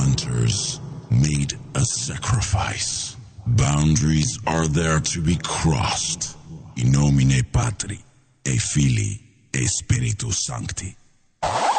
hunters made a sacrifice. Boundaries are there to be crossed. In nomine Patri, et Filii, et Spiritus Sancti.